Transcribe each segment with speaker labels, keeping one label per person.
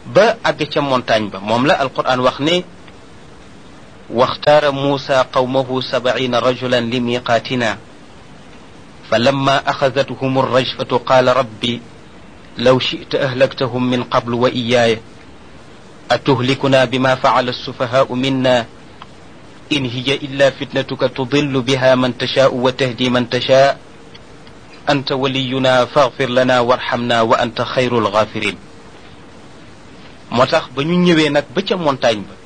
Speaker 1: ba àgg ca montagne ba. moom la alquran wax ne waxtaara muusa qawmahu 70 rajulan li miqaatina fa lamma axadathum arrajfatu qaala rabbi law shi'ta ahlaktahum min qablu wa iyaaya atuhlikuna bima faala alsufahaau minna in hiya illa fitnatuka tudillu biha man tashaau wa tahdi man tashaa anta waliyuna faghfir lana warhamna wa anta xayrul ghafirin. moo tax ba ñu ñëwee nag ba ca montagne ba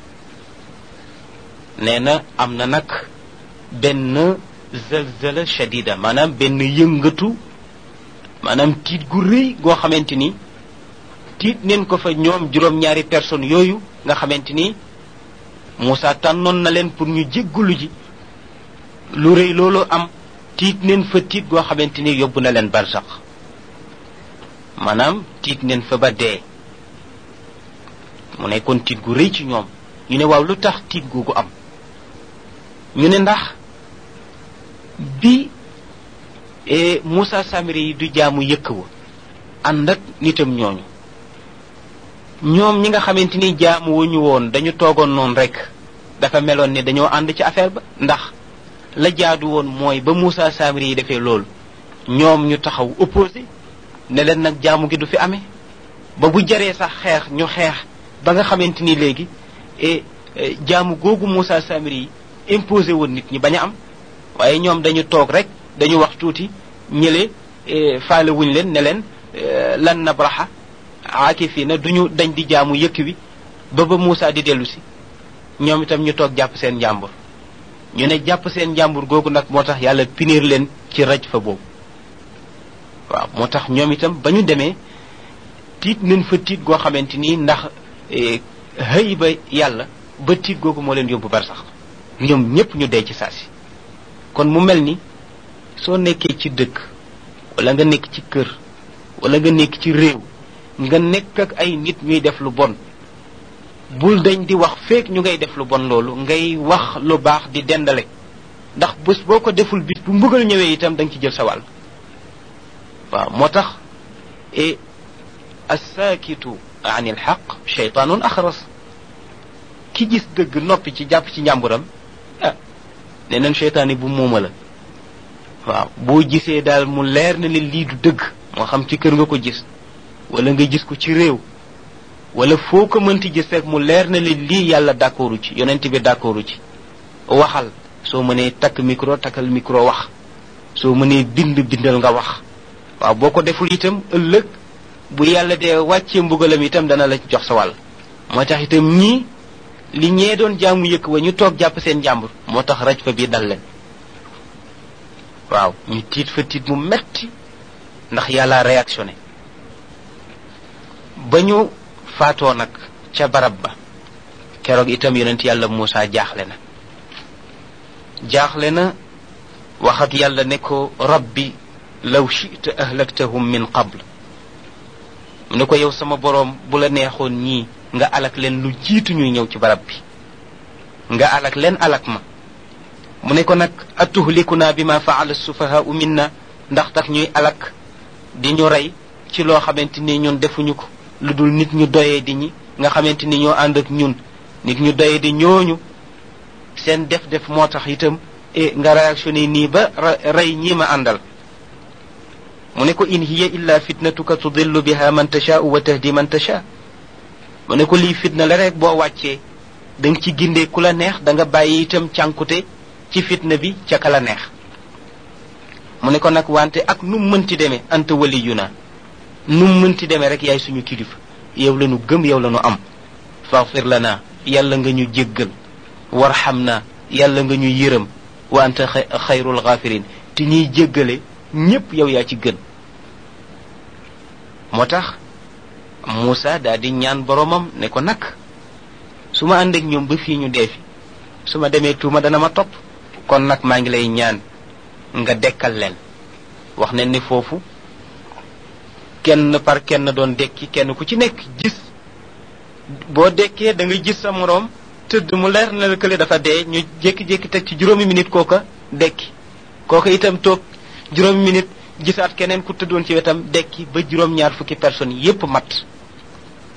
Speaker 1: nee na am na nag benn zalzala shadida maanaam benn yëngatu maanaam tiit gu rëy goo xamante ni tiit neen ko fa ñoom juróom-ñaari personnes yooyu nga xamante ni Moussa tànnoon na leen pour ñu jéggulu ji lu rëy loolu am tiit neen fa tiit goo xamante ni yóbbu na leen barsax maanaam tiit neen fa ba dee mu nekkoon tiit gu rëy ci ñoom. ñu ne waaw lu tax tiit googu am ñu ne ndax bi Moussa Samiri yi du jaamu yëkk wa ànd ak nitam ñooñu ñoom ñi nga xamante ni jaamu wuñu woon dañu toogoon noonu rek dafa meloon ni dañoo ànd ci affaire ba ndax la jaadu woon mooy ba Moussa Samiri yi defee loolu ñoom ñu taxaw opposé ne leen nag jaamu gi du fi amee ba bu jaree sax xeex ñu xeex ba nga xamante ni léegi jaamu googu Moussa Samiri yi imposé woon nit ñi bañ a am waaye ñoom dañu toog rek dañu wax tuuti ñële faale wuñ leen ne leen lan nabraha aakifina duñu dañ di jaamu yëkk wi ba Moussa di dellu si ñoom itam ñu toog jàpp seen njàmbur. ñu ne jàpp seen njàmbur googu nag moo tax yàlla punir leen ci raj fa boobu waaw moo tax ñoom itam ba ñu demee tiit nañ fa tiit goo xamante ni ndax xëy ba yàlla ba tiit googu moo leen yóbbu bar sax ñoom ñépp ñu dee ci saasi. kon mu mel ni soo nekkee ci dëkk wala nga nekk ci kër wala nga nekk ci réew nga nekk ak ay nit ñuy def lu bon bul dañ di wax feek ñu ngay def lu bon loolu ngay wax lu baax di dendale ndax bés boo ko deful bis bu mbugal ñëwee itam da nga ci jël sa wàll. waaw moo tax assaakitu anil xaq cheytaanun axras ki gis dëgg noppi ci jàpp ci njàmburam nee nañ cheytaan yi bu muuma la. waaw boo gisee daal mu leer na ne lii du dëgg moo xam ci kër nga ko gis wala nga gis ko ci réew wala foo ko mënti gis rek mu leer na ne lii yàlla d'accordu ci yonent bi d'accordu ci waxal soo mënee takk micro takkal micro wax soo mënee bindal nga wax. waaw boo ko deful itam ëllëg bu yàlla dee wàccee mbugalam itam dana la jox sa wàll. moo tax itam ñii li ñee doon jaamu yëkk wa ñu toog jàpp seen njàmbur moo tax raj fa bii dal leen. waaw ñu tiit fa tiit mu metti ndax yàlla réactionné ba ñu faatoo nag ca barab ba keroog itam yonent yàlla Moussa jaaxle na waxat yàlla ne ko rabbi law shi'ta ahlaktahum min qabl mu ne ko yow sama boroom bu la neexoon ñii nga alak leen lu jiitu ñuy ñëw ci barab bi nga alak leen alak ma. mu ne ko nag atuhlikuna bima faala sufahaau minna ndax tax ñuy alak di ñu rey ci loo xamante ni ñun defuñu ko lu dul nit ñu doyee di ñi nga xamante ni ñoo ànd ak ñun nit ñu doyee di ñooñu seen def moo tax itam nga réactionné nii ba rey ñii ma àndal. mu ne ko in hiya illa fitnatuka tudillu biha man tashaau wa tahdi man tasha mu ne ko lii fitna la rek boo wàccee da nga ci gindee ku la neex da nga bàyyi itam cànkute ci fitna bi ca kala neex. mu ne ko nag wante ak nu mënti demee anta waliyuna nu mënti demee rek yaay suñu kilifa yow la ñu gëm yow la ñu am faghfir lana yàlla nga ñu jéggal warhamna yàlla nga ñu yërëm wa anta xayrul ghafirin te ñuy jéggale ñépp yow yaa ci gën. moo tax Moussa daal di ñaan boromam ne ko nag su ma ànd ak ñoom ba fii ñu dee fi su ma demee tuuma dana ma topp kon nag maa ngi lay ñaan nga dekkal leen. wax nañ ni foofu kenn par kenn doon dekki kenn ku ci nekk gis boo dekkee da nga gis sa moroom tëdd mu leer na la kële dafa dee ñu jékki-jékki teg ci juróomi minute kooka dekki kooka itam toog juróomi minute gisaat keneen ku tëddoon ci wetam dekki ba juróom-ñaar fukki personnes yépp mat